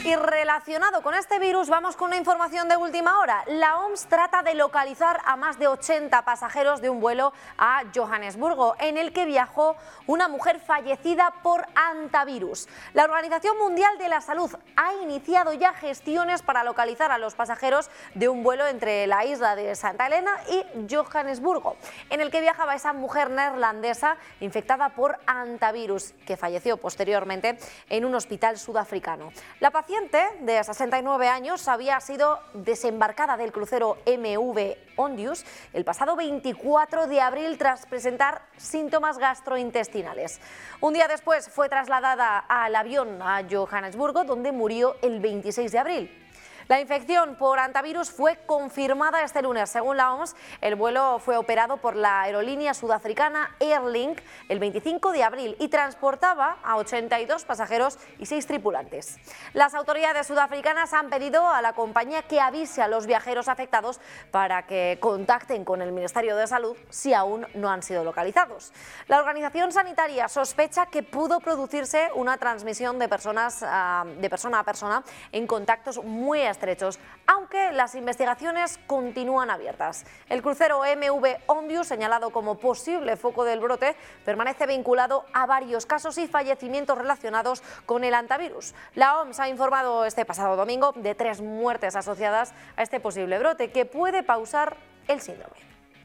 Y relacionado con este virus, vamos con una información de última hora. La OMS trata de localizar a más de 80 pasajeros de un vuelo a Johannesburgo, en el que viajó una mujer fallecida por hantavirus. La Organización Mundial de la Salud ha iniciado ya gestiones para localizar a los pasajeros de un vuelo entre la isla de Santa Helena y Johannesburgo, en el que viajaba esa mujer neerlandesa infectada por hantavirus, que falleció posteriormente en un hospital sudafricano. La paciente de 69 años había sido desembarcada del crucero MV Ondius el pasado 24 de abril tras presentar síntomas gastrointestinales. Un día después fue trasladada al avión a Johannesburgo, donde murió el 26 de abril. La infección por hantavirus fue confirmada este lunes. Según la OMS, el vuelo fue operado por la aerolínea sudafricana Airlink el 25 de abril y transportaba a 82 pasajeros y 6 tripulantes. Las autoridades sudafricanas han pedido a la compañía que avise a los viajeros afectados para que contacten con el Ministerio de Salud si aún no han sido localizados. La organización sanitaria sospecha que pudo producirse una transmisión de persona a persona en contactos muy estrechos, aunque las investigaciones continúan abiertas. El crucero MV Ondius, señalado como posible foco del brote, permanece vinculado a varios casos y fallecimientos relacionados con el hantavirus. La OMS ha informado este pasado domingo de 3 muertes asociadas a este posible brote, que puede causar el síndrome.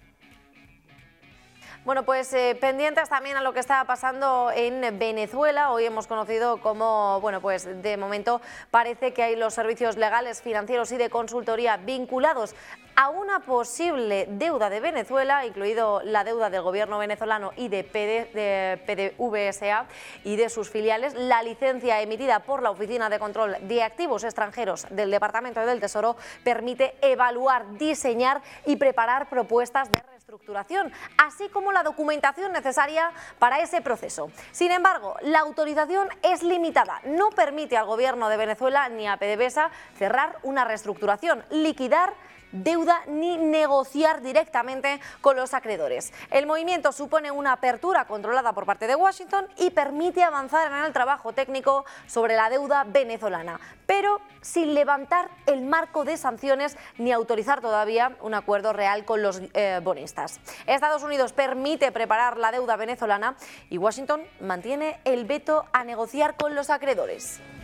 Bueno, pues pendientes también a lo que está pasando en Venezuela. Hoy hemos conocido cómo, bueno, pues de momento parece que hay los servicios legales, financieros y de consultoría vinculados a una posible deuda de Venezuela, incluido la deuda del gobierno venezolano y de PDVSA y de sus filiales. La licencia emitida por la Oficina de Control de Activos Extranjeros del Departamento del Tesoro permite evaluar, diseñar y preparar propuestas de reestructuración, así como la documentación necesaria para ese proceso. Sin embargo, la autorización es limitada, no permite al gobierno de Venezuela ni a PDVSA cerrar una reestructuración, liquidar deuda ni negociar directamente con los acreedores. El movimiento supone una apertura controlada por parte de Washington y permite avanzar en el trabajo técnico sobre la deuda venezolana, pero sin levantar el marco de sanciones ni autorizar todavía un acuerdo real con los bonistas. Estados Unidos permite preparar la deuda venezolana y Washington mantiene el veto a negociar con los acreedores.